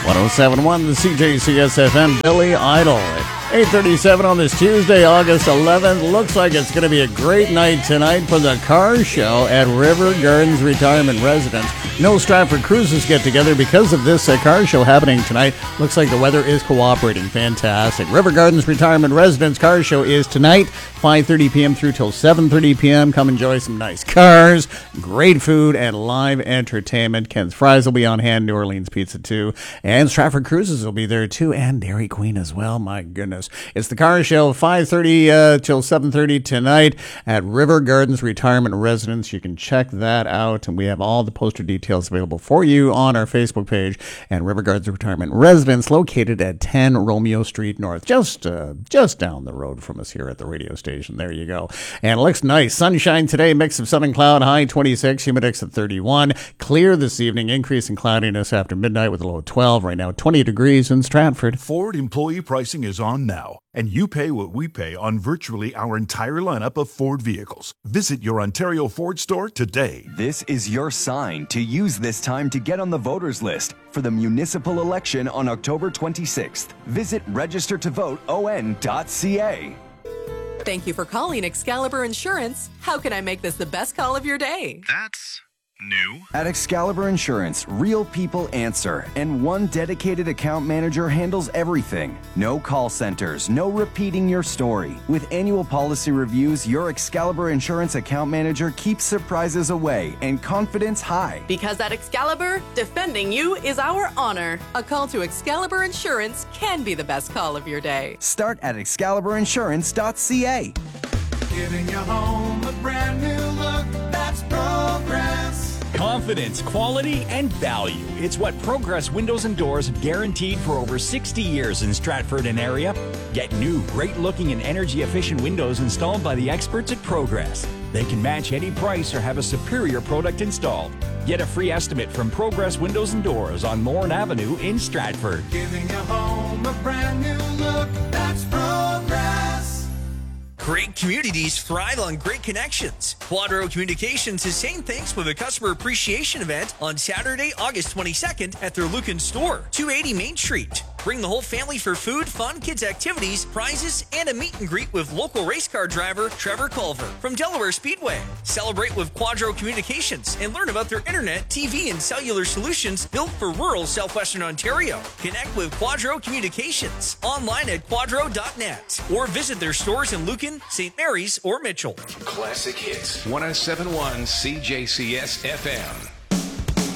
107.1, the CJCS FM, Billy Idol at 8:37 on this Tuesday, August 11th. Looks like it's going to be a great night tonight for the car show at River Gardens Retirement Residence. No Stratford Cruises get together because of this car show happening tonight. Looks like the weather is cooperating. Fantastic. River Gardens Retirement Residence car show is tonight, 5:30 p.m. through till 7:30 p.m. Come enjoy some nice cars, great food, and live entertainment. Ken's Fries will be on hand, New Orleans Pizza too, and Stratford Cruises will be there too, and Dairy Queen as well. My goodness. It's the car show, 5:30 till 7:30 tonight at River Gardens Retirement Residence. You can check that out, and we have all the poster details available for you on our Facebook page. And River Gardens Retirement Residence, located at 10 Romeo Street North, just down the road from us here at the radio station. There you go. And it looks nice. Sunshine today, mix of sun and cloud, high 26, humidex at 31. Clear this evening, increase in cloudiness after midnight with a low of 12. Right now, 20 degrees in Stratford. Ford employee pricing is on now, and you pay what we pay on virtually our entire lineup of Ford vehicles. Visit your Ontario Ford store today. This is your sign to use this time to get on the voters list for the municipal election on October 26th. Visit registertovoteon.ca. Thank you for calling Excalibur Insurance. How can I make this the best call of your day? That's new. At Excalibur Insurance, real people answer, and one dedicated account manager handles everything. No call centers, no repeating your story. With annual policy reviews, your Excalibur Insurance account manager keeps surprises away and confidence high. Because at Excalibur, defending you is our honor. A call to Excalibur Insurance can be the best call of your day. Start at excaliburinsurance.ca. Giving your home a brand new look, that's Progress. Confidence, quality, and value. It's what Progress Windows and Doors have guaranteed for over 60 years in Stratford and area. Get new, great-looking and energy-efficient windows installed by the experts at Progress. They can match any price or have a superior product installed. Get a free estimate from Progress Windows and Doors on Morin Avenue in Stratford. Giving your home a brand new look, that's Progress. Great communities thrive on great connections. Quadro Communications is saying thanks with a customer appreciation event on Saturday, August 22nd at their Lucan store, 280 Main Street. Bring the whole family for food, fun, kids' activities, prizes, and a meet and greet with local race car driver Trevor Culver from Delaware Speedway. Celebrate with Quadro Communications and learn about their internet, TV, and cellular solutions built for rural southwestern Ontario. Connect with Quadro Communications online at quadro.net or visit their stores in Lucan, St. Mary's, or Mitchell. Classic Hits, 107.1 CJCS FM.